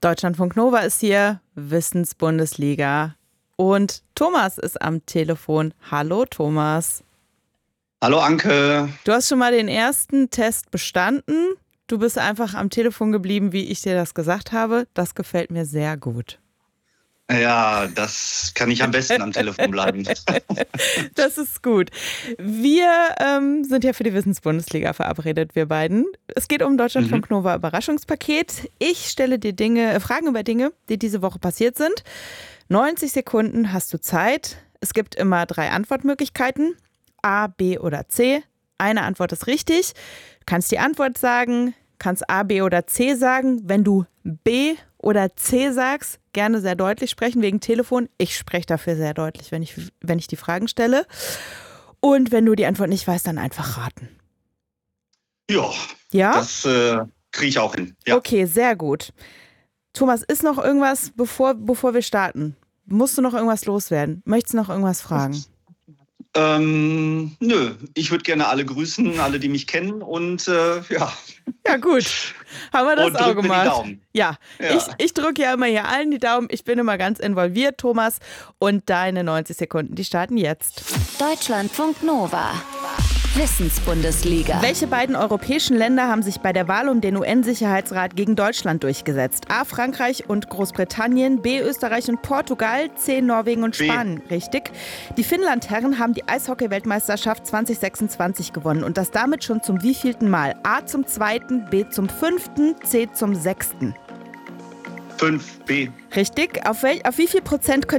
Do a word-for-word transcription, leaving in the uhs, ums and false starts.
Deutschlandfunk Nova ist hier, Wissensbundesliga. Und Thomas ist am Telefon. Hallo Thomas. Hallo Anke. Du hast schon mal den ersten Test bestanden. Du bist einfach am Telefon geblieben, wie ich dir das gesagt habe. Das gefällt mir sehr gut. Ja, das kann ich am besten am Telefon bleiben. Das ist gut. Wir ähm, sind ja für die Wissensbundesliga verabredet, wir beiden. Es geht um Deutschlandfunk Mhm. Nova Überraschungspaket. Ich stelle dir Dinge, äh, Fragen über Dinge, die diese Woche passiert sind. neunzig Sekunden hast du Zeit. Es gibt immer drei Antwortmöglichkeiten. A, B oder C. Eine Antwort ist richtig. Du kannst die Antwort sagen, kannst A, B oder C sagen. Wenn du B oder C sagst, gerne sehr deutlich sprechen wegen Telefon. Ich spreche dafür sehr deutlich, wenn ich, wenn ich die Fragen stelle. Und wenn du die Antwort nicht weißt, dann einfach raten. Ja, Ja? das äh, kriege ich auch hin. Ja. Okay, sehr gut. Thomas, ist noch irgendwas, bevor, bevor wir starten? Musst du noch irgendwas loswerden? Möchtest du noch irgendwas fragen? Ähm, nö, ich würde gerne alle grüßen, alle, die mich kennen und äh, ja. Ja gut, haben wir das Und auch drück mir die gemacht. Daumen. Ja, Ja. ich, ich drücke ja immer hier allen die Daumen. Ich bin immer ganz involviert, Thomas. Und deine neunzig Sekunden, die starten jetzt. Deutschlandfunk Nova. Wissensbundesliga. Welche beiden europäischen Länder haben sich bei der Wahl um den U N-Sicherheitsrat gegen Deutschland durchgesetzt? A. Frankreich und Großbritannien, B. Österreich und Portugal, C. Norwegen und B. Spanien. Richtig. Die Finnland-Herren haben die Eishockey-Weltmeisterschaft zwanzig sechsundzwanzig gewonnen und das damit schon zum wievielten Mal? A. zum zweiten, B. zum fünften, C. zum sechsten. fünf B. Richtig. Auf, wel- auf wie viel Prozent könnt